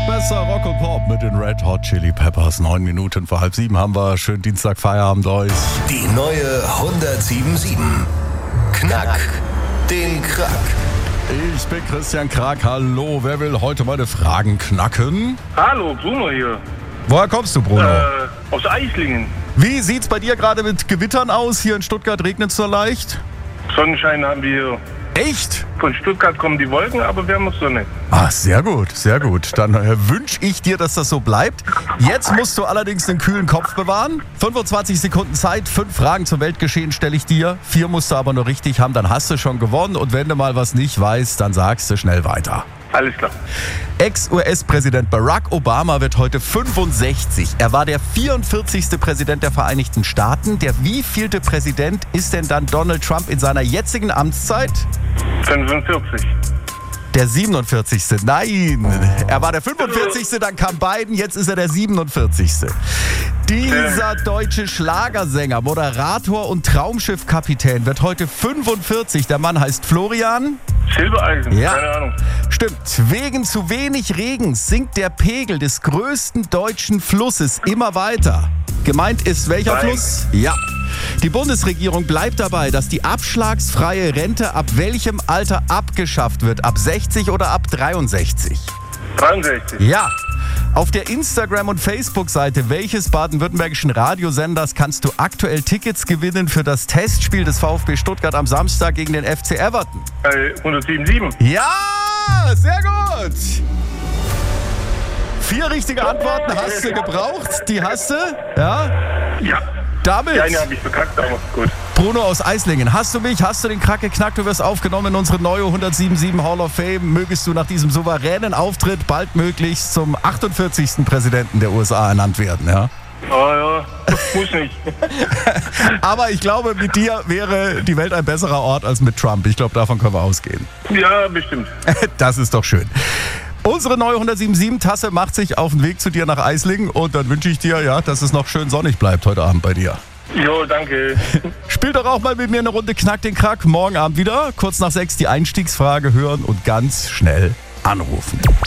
Besser Rock und Pop mit den Red Hot Chili Peppers. 9 Minuten vor 6:30 haben wir. Schönen Dienstag, Feierabend euch. Die neue 107.7. Knack den Krack. Ich bin Christian Krack. Hallo, wer will heute meine Fragen knacken? Hallo, Bruno hier. Woher kommst du, Bruno? Aus Eislingen. Wie sieht's bei dir gerade mit Gewittern aus? Hier in Stuttgart regnet es so leicht. Sonnenschein haben wir hier. Echt? Von Stuttgart kommen die Wolken, aber wir haben noch Sonne. Ah, sehr gut, sehr gut. Dann wünsche ich dir, dass das so bleibt. Jetzt musst du allerdings einen kühlen Kopf bewahren. 25 Sekunden Zeit, 5 Fragen zum Weltgeschehen stelle ich dir. 4 musst du aber nur richtig haben, dann hast du schon gewonnen. Und wenn du mal was nicht weißt, dann sagst du schnell weiter. Alles klar. Ex-US-Präsident Barack Obama wird heute 65. Er war der 44. Präsident der Vereinigten Staaten. Der wievielte Präsident ist denn dann Donald Trump in seiner jetzigen Amtszeit? 45. Der 47. Nein, er war der 45. Dann kam Biden, jetzt ist er der 47. Dieser deutsche Schlagersänger, Moderator und Traumschiffkapitän wird heute 45. Der Mann heißt Florian. Silbereisen, Ja. keine Ahnung. Stimmt. Wegen zu wenig Regens sinkt der Pegel des größten deutschen Flusses immer weiter. Gemeint ist welcher Rhein. Fluss? Ja. Die Bundesregierung bleibt dabei, dass die abschlagsfreie Rente ab welchem Alter abgeschafft wird? Ab 60 oder ab 63? 63. Ja. Auf der Instagram- und Facebook-Seite welches baden-württembergischen Radiosenders kannst du aktuell Tickets gewinnen für das Testspiel des VfB Stuttgart am Samstag gegen den FC Everton? 107.7. Ja, sehr gut. 4 richtige Antworten hast du gebraucht. Die hast du, ja? Ja. Damit, Die eine habe ich verkackt, aber gut. Bruno aus Eislingen, hast du mich, hast du den Krack geknackt, du wirst aufgenommen in unsere neue 107.7 Hall of Fame. Mögest du nach diesem souveränen Auftritt baldmöglichst zum 48. Präsidenten der USA ernannt werden, ja? Oh ja, muss nicht. Aber ich glaube, mit dir wäre die Welt ein besserer Ort als mit Trump. Ich glaube, davon können wir ausgehen. Ja, bestimmt. Das ist doch schön. Unsere neue 107.7 Tasse macht sich auf den Weg zu dir nach Eislingen und dann wünsche ich dir, ja, dass es noch schön sonnig bleibt heute Abend bei dir. Jo, danke. Spiel doch auch mal mit mir eine Runde Knack den Krack. Morgen Abend wieder, kurz nach 6 die Einstiegsfrage hören und ganz schnell anrufen.